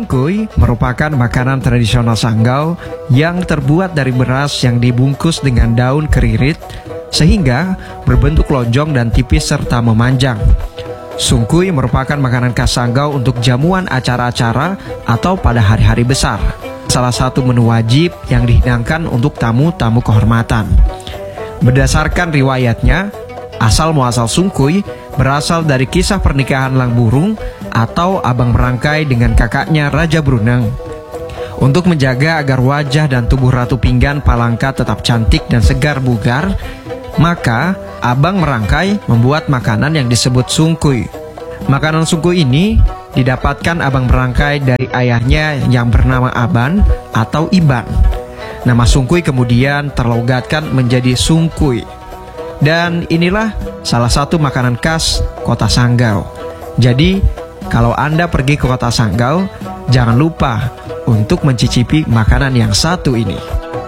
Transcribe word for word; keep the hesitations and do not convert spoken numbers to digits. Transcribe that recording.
Sungkuy merupakan makanan tradisional Sanggau yang terbuat dari beras yang dibungkus dengan daun keririt sehingga berbentuk lonjong dan tipis serta memanjang. Sungkuy merupakan makanan khas Sanggau untuk jamuan acara-acara atau pada hari-hari besar. Salah satu menu wajib yang dihidangkan untuk tamu-tamu kehormatan. Berdasarkan riwayatnya, asal muasal sungkuy berasal dari kisah pernikahan Lang Burung atau Abang Merangkai dengan kakaknya Raja Bruneng. Untuk menjaga agar wajah dan tubuh Ratu Pinggan Palangka tetap cantik dan segar bugar, maka Abang Merangkai membuat makanan yang disebut sungkuy. Makanan sungkuy ini didapatkan Abang Merangkai dari ayahnya yang bernama Aban atau Iban. Nama sungkuy kemudian terlogatkan menjadi sungkuy. Dan inilah salah satu makanan khas kota Sanggau. Jadi, kalau Anda pergi ke kota Sanggau, jangan lupa untuk mencicipi makanan yang satu ini.